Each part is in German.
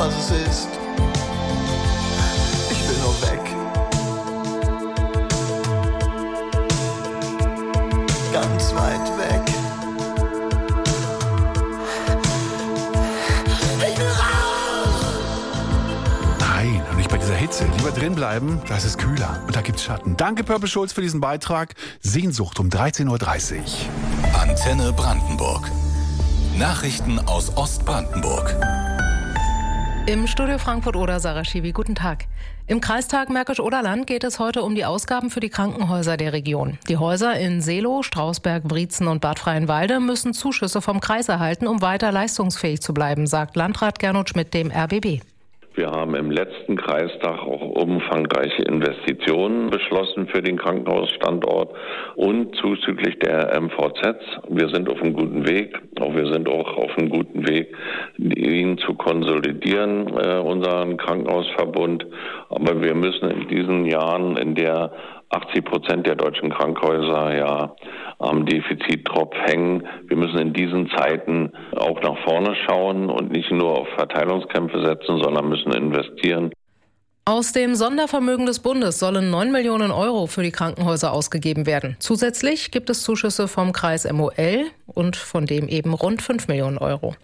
was es ist. Ich will nur weg. Ganz weit weg. Ich will raus! Nein, und nicht bei dieser Hitze. Lieber drin bleiben, da ist es kühler und da gibt's Schatten. Danke Purple Schulz für diesen Beitrag. Sehnsucht um 13.30 Uhr. Antenne Brandenburg. Nachrichten aus Ostbrandenburg. Im Studio Frankfurt-Oder, Sarah Schiwi, guten Tag. Im Kreistag Märkisch-Oderland geht es heute um die Ausgaben für die Krankenhäuser der Region. Die Häuser in Seelow, Strausberg, Wriezen und Bad Freienwalde müssen Zuschüsse vom Kreis erhalten, um weiter leistungsfähig zu bleiben, sagt Landrat Gernot Schmidt dem RBB. Wir haben im letzten Kreistag auch umfangreiche Investitionen beschlossen für den Krankenhausstandort und zuzüglich der MVZs. Wir sind auf einem guten Weg. Auch wir sind auch auf einem guten Weg, ihn zu konsolidieren, unseren Krankenhausverbund. Aber wir müssen in diesen Jahren, in der 80% der deutschen Krankenhäuser ja am Defizittropf hängen. Wir müssen in diesen Zeiten auch nach vorne schauen und nicht nur auf Verteilungskämpfe setzen, sondern müssen investieren. Aus dem Sondervermögen des Bundes sollen 9 Millionen Euro für die Krankenhäuser ausgegeben werden. Zusätzlich gibt es Zuschüsse vom Kreis MOL und von dem eben rund 5 Millionen Euro.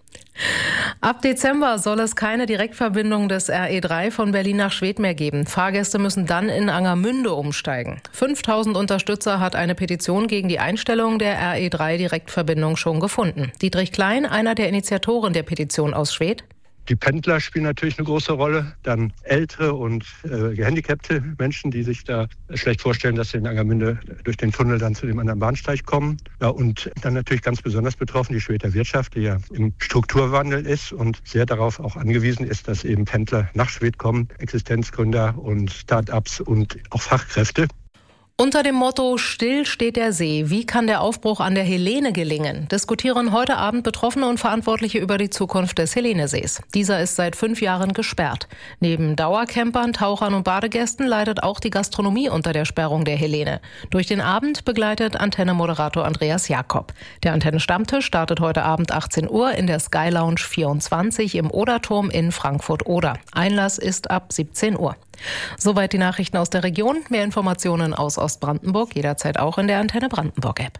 Ab Dezember soll es keine Direktverbindung des RE3 von Berlin nach Schwedt mehr geben. Fahrgäste müssen dann in Angermünde umsteigen. 5000 Unterstützer hat eine Petition gegen die Einstellung der RE3-Direktverbindung schon gefunden. Dietrich Klein, einer der Initiatoren der Petition aus Schwedt. Die Pendler spielen natürlich eine große Rolle, dann ältere und gehandicapte Menschen, die sich da schlecht vorstellen, dass sie in Angermünde durch den Tunnel dann zu dem anderen Bahnsteig kommen. Ja, und dann natürlich ganz besonders betroffen die Schwedter Wirtschaft, die ja im Strukturwandel ist und sehr darauf auch angewiesen ist, dass eben Pendler nach Schwedt kommen, Existenzgründer und Start-ups und auch Fachkräfte. Unter dem Motto »Still steht der See. Wie kann der Aufbruch an der Helene gelingen?« diskutieren heute Abend Betroffene und Verantwortliche über die Zukunft des Helenesees. Dieser ist seit 5 Jahren gesperrt. Neben Dauercampern, Tauchern und Badegästen leidet auch die Gastronomie unter der Sperrung der Helene. Durch den Abend begleitet Antenne-Moderator Andreas Jakob. Der Antenne-Stammtisch startet heute Abend 18 Uhr in der Sky Lounge 24 im Oderturm in Frankfurt-Oder. Einlass ist ab 17 Uhr. Soweit die Nachrichten aus der Region. Mehr Informationen aus Ostbrandenburg jederzeit auch in der Antenne Brandenburg App.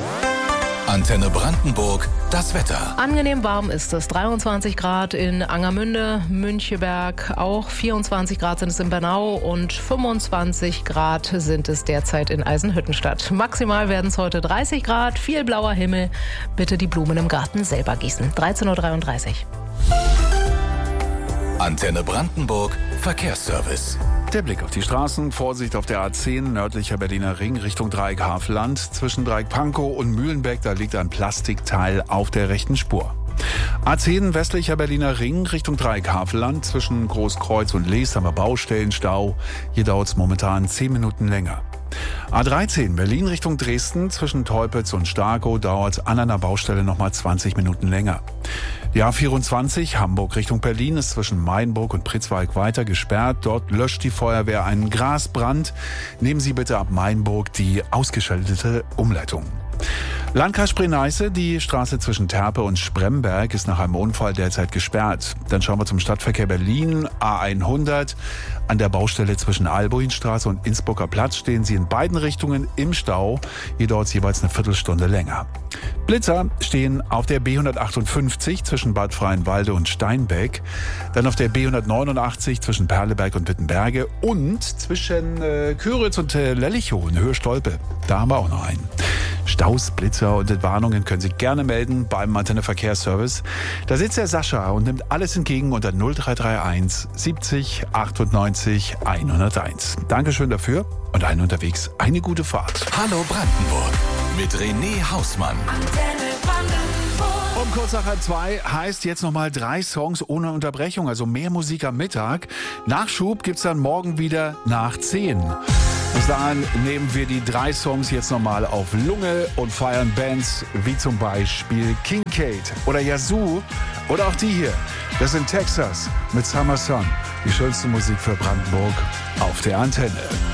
Antenne Brandenburg, das Wetter. Angenehm warm ist es. 23 Grad in Angermünde, Müncheberg, auch 24 Grad sind es in Bernau und 25 Grad sind es derzeit in Eisenhüttenstadt. Maximal werden es heute 30 Grad, viel blauer Himmel. Bitte die Blumen im Garten selber gießen. 13.33 Uhr. Antenne Brandenburg, Verkehrsservice. Der Blick auf die Straßen, Vorsicht auf der A10, nördlicher Berliner Ring Richtung Dreieck Havelland. Zwischen Dreieck Pankow und Mühlenbeck, da liegt ein Plastikteil auf der rechten Spur. A10 westlicher Berliner Ring Richtung Dreieck Havelland. Zwischen Großkreuz und Lees haben wir Baustellenstau. Hier dauert es momentan 10 Minuten länger. A13 Berlin Richtung Dresden. Zwischen Teupitz und Starkow dauert es an einer Baustelle nochmal 20 Minuten länger. Die A24 Hamburg Richtung Berlin ist zwischen Mainburg und Pritzwalk weiter gesperrt. Dort löscht die Feuerwehr einen Grasbrand. Nehmen Sie bitte ab Mainburg die ausgeschaltete Umleitung. Landkreis Spree-Neiße, die Straße zwischen Terpe und Spremberg ist nach einem Unfall derzeit gesperrt. Dann schauen wir zum Stadtverkehr Berlin, A100. An der Baustelle zwischen Albuinstraße und Innsbrucker Platz stehen Sie in beiden Richtungen im Stau. Hier dauert es jeweils eine Viertelstunde länger. Blitzer stehen auf der B158 zwischen Bad Freienwalde und Steinbeck. Dann auf der B189 zwischen Perleberg und Wittenberge und zwischen Küritz und Lellichow in Höhe Stolpe. Da haben wir auch noch einen. Staus, Blitzer und Entwarnungen können Sie gerne melden beim Antenne Verkehrsservice. Da sitzt der Sascha und nimmt alles entgegen unter 0331 70 98 101. Dankeschön dafür und allen unterwegs eine gute Fahrt. Hallo Brandenburg mit René Hausmann. Antenne Brandenburg. Um kurz nach 1:30 heißt jetzt nochmal 3 Songs ohne Unterbrechung, also mehr Musik am Mittag. Nachschub gibt's dann morgen wieder nach 10. Bis dahin nehmen wir die 3 Songs jetzt nochmal auf Lunge und feiern Bands wie zum Beispiel Kincaid oder Yazoo oder auch die hier. Das sind Texas mit Summer Sun. Die schönste Musik für Brandenburg auf der Antenne.